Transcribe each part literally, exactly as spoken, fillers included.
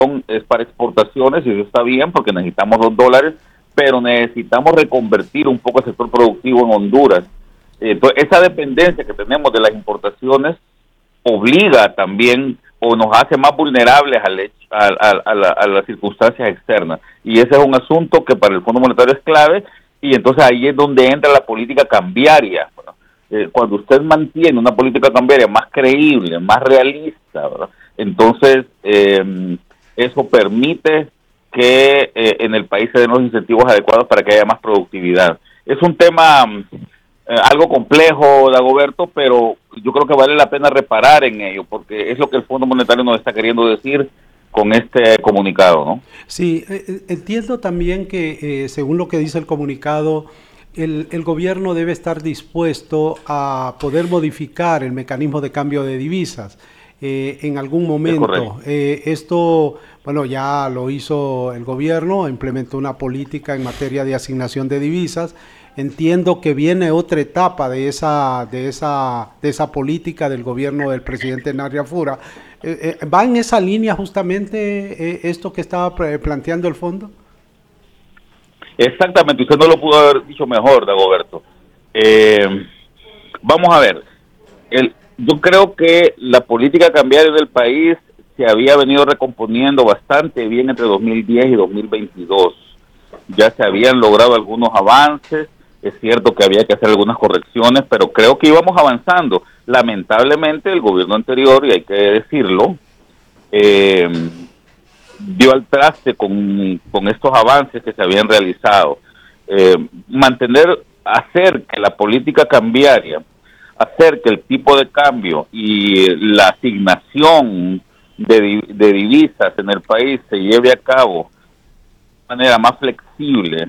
es para exportaciones y eso está bien porque necesitamos los dólares, pero necesitamos reconvertir un poco el sector productivo en Honduras. Entonces, esa dependencia que tenemos de las importaciones obliga también o nos hace más vulnerables al hecho, a, a, a, la, a las circunstancias externas. Y ese es un asunto que para el Fondo Monetario es clave, y entonces ahí es donde entra la política cambiaria. Bueno, eh, cuando usted mantiene una política cambiaria más creíble, más realista, ¿verdad? Entonces eh, eso permite que eh, en el país se den los incentivos adecuados para que haya más productividad. Es un tema eh, algo complejo, Dagoberto, pero yo creo que vale la pena reparar en ello, porque es lo que el Fondo Monetario nos está queriendo decir con este comunicado, ¿no? Sí, eh, entiendo también que, eh, según lo que dice el comunicado, el, el gobierno debe estar dispuesto a poder modificar el mecanismo de cambio de divisas eh, en algún momento. Eh, esto, bueno, ya lo hizo el gobierno, implementó una política en materia de asignación de divisas. Entiendo que viene otra etapa de esa, de esa, de esa política del gobierno del presidente Nayib Bukele. Eh, eh, ¿Va en esa línea justamente eh, esto que estaba planteando el fondo? Exactamente, usted no lo pudo haber dicho mejor, Dagoberto. Eh, vamos a ver, el, yo creo que la política cambiaria del país se había venido recomponiendo bastante bien entre dos mil diez y dos mil veintidós. Ya se habían logrado algunos avances, es cierto que había que hacer algunas correcciones, pero creo que íbamos avanzando. Lamentablemente el gobierno anterior, y hay que decirlo, eh, dio al traste con, con estos avances que se habían realizado. Eh, mantener, hacer que la política cambiaria, hacer que el tipo de cambio y la asignación de, de divisas en el país se lleve a cabo de manera más flexible,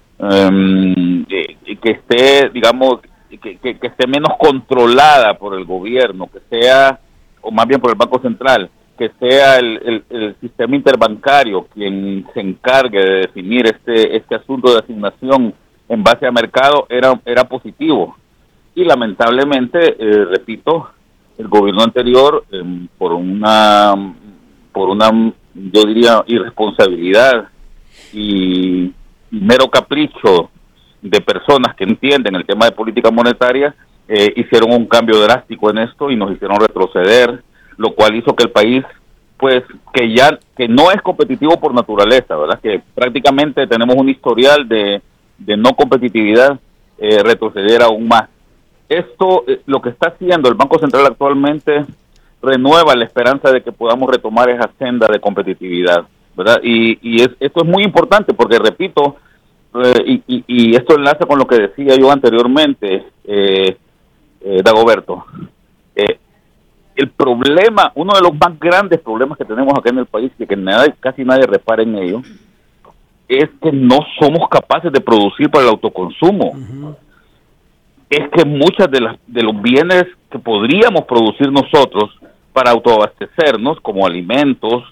um, que, que esté, digamos, que, que, que esté menos controlada por el gobierno, que sea, o más bien por el Banco Central, que sea el, el, el sistema interbancario quien se encargue de definir este este asunto de asignación en base a mercado, era, era positivo. Y lamentablemente, eh, repito, el gobierno anterior, eh, por una, por una, yo diría, irresponsabilidad y mero capricho de personas que entienden el tema de política monetaria, eh, hicieron un cambio drástico en esto y nos hicieron retroceder, lo cual hizo que el país, pues, que ya, que no es competitivo por naturaleza, ¿verdad? Que prácticamente tenemos un historial de, de no competitividad, eh, retroceder aún más. Esto, eh, lo que está haciendo el Banco Central actualmente, renueva la esperanza de que podamos retomar esa senda de competitividad, ¿verdad? Y, y es, esto es muy importante porque, repito, eh, y, y, y esto enlaza con lo que decía yo anteriormente, eh, eh, Dagoberto, eh, el problema, uno de los más grandes problemas que tenemos acá en el país, y que nada, casi nadie repara en ello, es que no somos capaces de producir para el autoconsumo. Uh-huh. Es que muchas de las de los bienes que podríamos producir nosotros para autoabastecernos, como alimentos,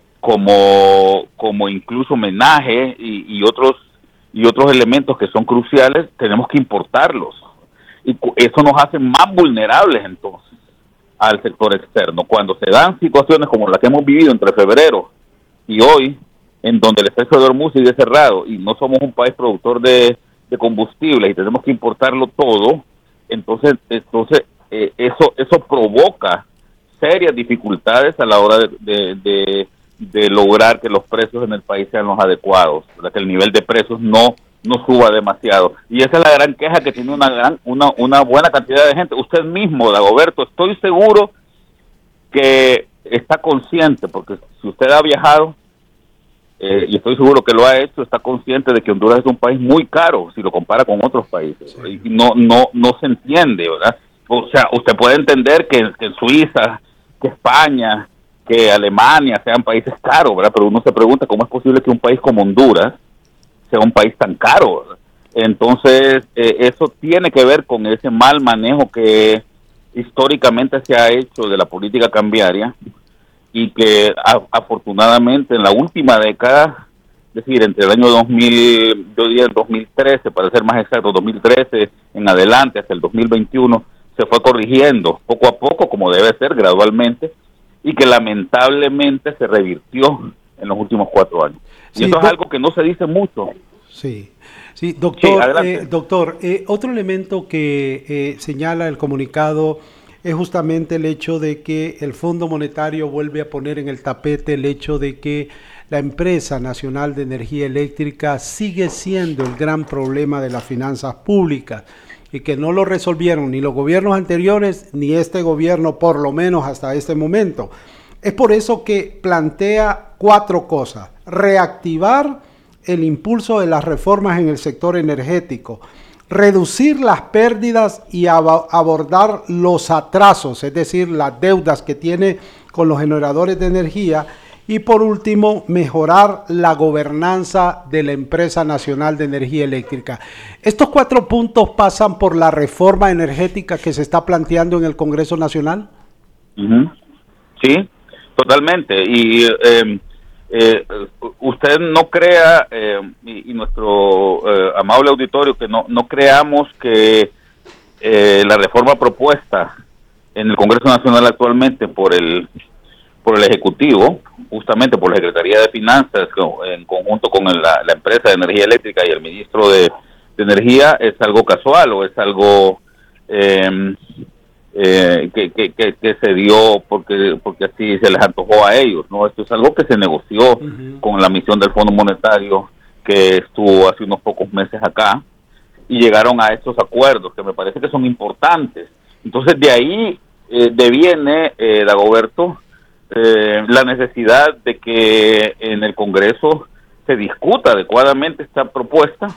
como como incluso homenaje y, y otros y otros elementos que son cruciales, tenemos que importarlos. Y eso nos hace más vulnerables entonces al sector externo. Cuando se dan situaciones como las que hemos vivido entre febrero y hoy, en donde el estrecho de Hormuz sigue cerrado y no somos un país productor de, de combustible y tenemos que importarlo todo, entonces entonces eh, eso eso provoca serias dificultades a la hora de, de, de, de lograr que los precios en el país sean los adecuados, ¿verdad? Que el nivel de precios no no suba demasiado. Y esa es la gran queja que tiene una gran una una buena cantidad de gente. Usted mismo, Dagoberto, estoy seguro que está consciente, porque si usted ha viajado, eh, y estoy seguro que lo ha hecho, está consciente de que Honduras es un país muy caro si lo compara con otros países. Sí. Y no no no se entiende, ¿verdad? O sea, usted puede entender que, que Suiza, que España, que Alemania sean países caros, ¿verdad? Pero uno se pregunta cómo es posible que un país como Honduras sea un país tan caro, ¿verdad? Entonces, eh, eso tiene que ver con ese mal manejo que históricamente se ha hecho de la política cambiaria y que a, afortunadamente en la última década, es decir, entre el año dos mil, yo diría el dos mil trece, para ser más exacto, dos mil trece en adelante hasta el dos mil veintiuno, se fue corrigiendo poco a poco, como debe ser, gradualmente, y que lamentablemente se revirtió en los últimos cuatro años. Y sí, eso es do- algo que no se dice mucho. Sí, sí, doctor, Sí, eh, doctor eh, otro elemento que eh, señala el comunicado es justamente el hecho de que el Fondo Monetario vuelve a poner en el tapete el hecho de que la empresa nacional de energía eléctrica sigue siendo el gran problema de las finanzas públicas y que no lo resolvieron ni los gobiernos anteriores ni este gobierno, por lo menos hasta este momento. Es por eso que plantea cuatro cosas: reactivar el impulso de las reformas en el sector energético, reducir las pérdidas y ab- abordar los atrasos, es decir, las deudas que tiene con los generadores de energía, y por último, mejorar la gobernanza de la empresa nacional de energía eléctrica. ¿Estos cuatro puntos pasan por la reforma energética que se está planteando en el Congreso Nacional? Uh-huh. Sí, totalmente. Y eh, eh, usted no crea, eh, y, y nuestro eh, amable auditorio, que no, no creamos que eh, la reforma propuesta en el Congreso Nacional actualmente por el por el Ejecutivo, justamente por la Secretaría de Finanzas, en conjunto con la, la empresa de energía eléctrica y el ministro de, de Energía, es algo casual o es algo eh, eh, que, que, que, que se dio porque porque así se les antojó a ellos, ¿no? Esto es algo que se negoció uh-huh. con la misión del Fondo Monetario que estuvo hace unos pocos meses acá y llegaron a estos acuerdos que me parece que son importantes. Entonces de ahí eh, deviene, eh, Dagoberto, Eh, la necesidad de que en el Congreso se discuta adecuadamente esta propuesta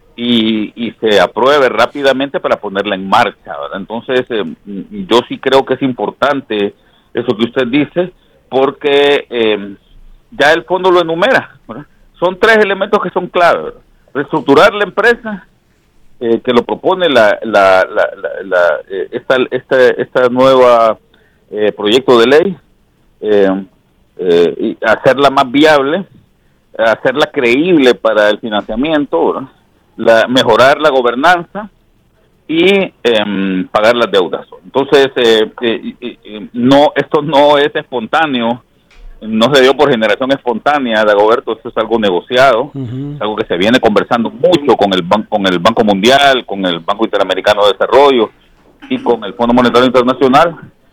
y, y se apruebe rápidamente para ponerla en marcha, ¿verdad? Entonces, eh, yo sí creo que es importante eso que usted dice, porque eh, ya el fondo lo enumera, ¿verdad? Son tres elementos que son clave, ¿verdad? Reestructurar la empresa, eh, que lo propone la, la, la, la, la eh, esta, esta, esta nueva eh, proyecto de ley, Eh, eh, y hacerla más viable, hacerla creíble para el financiamiento, la, mejorar la gobernanza y eh, pagar las deudas. Entonces, eh, eh, eh, no, esto no es espontáneo, no se dio por generación espontánea, Dagoberto, esto es algo negociado, uh-huh. es algo que se viene conversando mucho con el, ban- con el Banco Mundial, con el Banco Interamericano de Desarrollo y con el Fondo Monetario Internacional.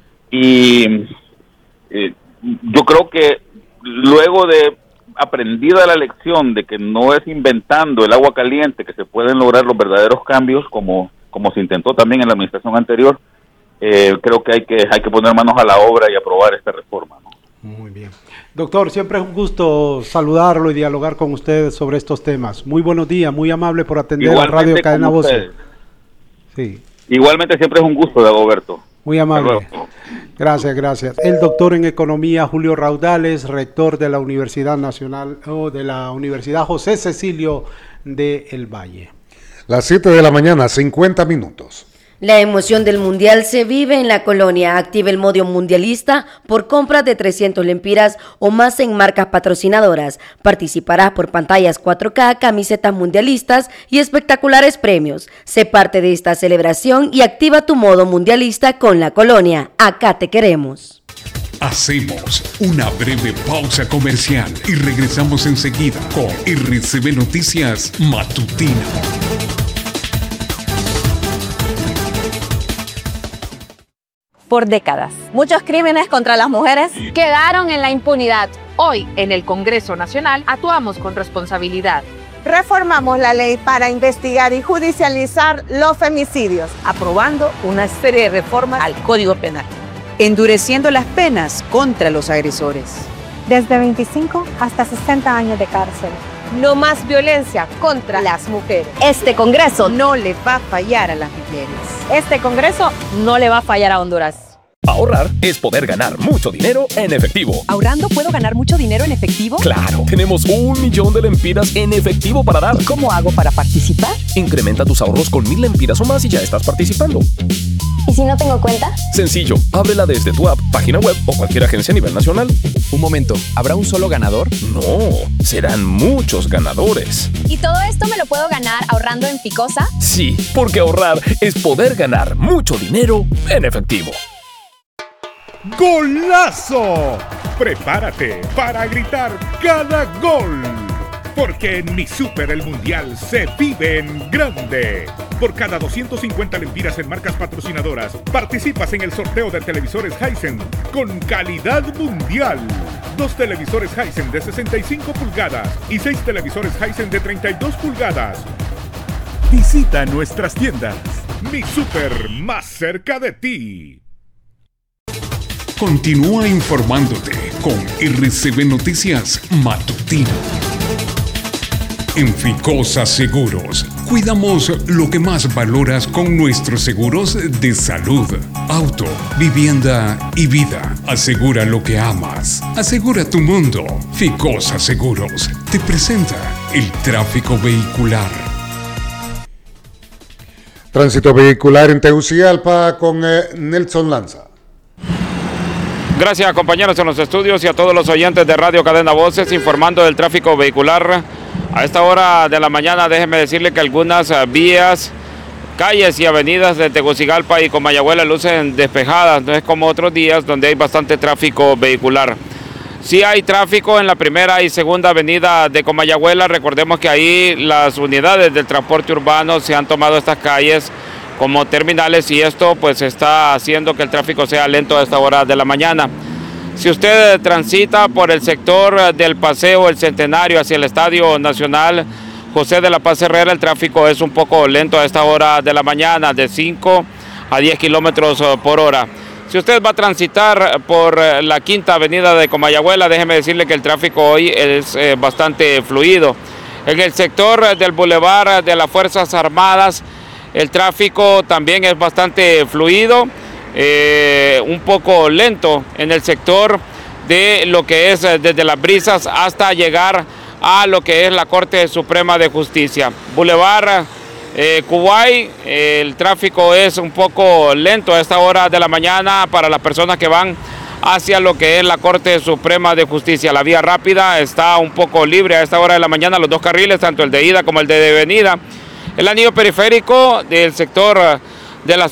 Y Eh, yo creo que luego de aprendida la lección de que no es inventando el agua caliente que se pueden lograr los verdaderos cambios, como como se intentó también en la administración anterior, eh, creo que hay que hay que poner manos a la obra y aprobar esta reforma, ¿no? Muy bien. Doctor, siempre es un gusto saludarlo y dialogar con usted sobre estos temas. Muy buenos días, muy amable por atender a Radio Cadena Voces. Sí. Igualmente siempre es un gusto, Dagoberto. Muy amable. Gracias, gracias. El doctor en Economía, Julio Raudales, rector de la Universidad Nacional, o de la Universidad José Cecilio de El Valle. Las siete de la mañana, cincuenta minutos. La emoción del mundial se vive en la colonia. Activa el modo mundialista por compras de trescientos lempiras o más en marcas patrocinadoras. Participarás por pantallas cuatro K, camisetas mundialistas y espectaculares premios. Sé parte de esta celebración y activa tu modo mundialista con la colonia. Acá te queremos. Hacemos una breve pausa comercial y regresamos enseguida con R C B Noticias Matutino. Por décadas, muchos crímenes contra las mujeres quedaron en la impunidad. Hoy, en el Congreso Nacional, actuamos con responsabilidad. Reformamos la ley para investigar y judicializar los femicidios, aprobando una serie de reformas al Código Penal, endureciendo las penas contra los agresores. Desde veinticinco hasta sesenta años de cárcel. No más violencia contra las mujeres. Este Congreso no le va a fallar a las mujeres. Este Congreso no le va a fallar a Honduras. Ahorrar es poder ganar mucho dinero en efectivo. ¿Ahorrando puedo ganar mucho dinero en efectivo? ¡Claro! Tenemos un millón de lempiras en efectivo para dar. ¿Cómo hago para participar? Incrementa tus ahorros con mil lempiras o más y ya estás participando. ¿Y si no tengo cuenta? Sencillo, ábrela desde tu app, página web o cualquier agencia a nivel nacional. Un momento, ¿habrá un solo ganador? No, serán muchos ganadores. ¿Y todo esto me lo puedo ganar ahorrando en Ficosa? Sí, porque ahorrar es poder ganar mucho dinero en efectivo. ¡Golazo! Prepárate para gritar cada gol. Porque en Mi Super el Mundial se vive en grande. Por cada doscientas cincuenta lempiras en marcas patrocinadoras, participas en el sorteo de televisores Hisense con calidad mundial. Dos televisores Hisense de sesenta y cinco pulgadas y seis televisores Hisense de treinta y dos pulgadas. Visita nuestras tiendas. Mi Super, más cerca de ti. Continúa informándote con R C B Noticias Matutino. En Ficosa Seguros, cuidamos lo que más valoras con nuestros seguros de salud, auto, vivienda y vida. Asegura lo que amas. Asegura tu mundo. Ficosa Seguros te presenta el tráfico vehicular. Tránsito vehicular en Tegucigalpa con eh, Nelson Lanza. Gracias, compañeros en los estudios y a todos los oyentes de Radio Cadena Voces, informando del tráfico vehicular. A esta hora de la mañana, déjenme decirle que algunas vías, calles y avenidas de Tegucigalpa y Comayagüela lucen despejadas, no es como otros días donde hay bastante tráfico vehicular. Sí hay tráfico en la primera y segunda avenida de Comayagüela. Recordemos que ahí las unidades del transporte urbano se han tomado estas calles como terminales y esto pues está haciendo que el tráfico sea lento a esta hora de la mañana. Si usted transita por el sector del Paseo El Centenario hacia el Estadio Nacional José de la Paz Herrera, el tráfico es un poco lento a esta hora de la mañana, de cinco a diez kilómetros por hora. Si usted va a transitar por la Quinta Avenida de Comayagüela, déjeme decirle que el tráfico hoy es eh, bastante fluido. En el sector del Boulevard de las Fuerzas Armadas, el tráfico también es bastante fluido, eh, un poco lento en el sector de lo que es desde Las Brisas hasta llegar a lo que es la Corte Suprema de Justicia. Boulevard eh, Kuwait, eh, el tráfico es un poco lento a esta hora de la mañana para las personas que van hacia lo que es la Corte Suprema de Justicia. La vía rápida está un poco libre a esta hora de la mañana, los dos carriles, tanto el de ida como el de venida. El anillo periférico del sector de las